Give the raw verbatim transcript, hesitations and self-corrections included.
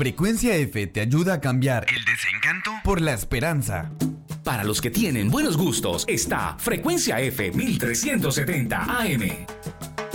Frecuencia F te ayuda a cambiar el desencanto por la esperanza. Para los que tienen buenos gustos, está Frecuencia F mil trescientos setenta A M.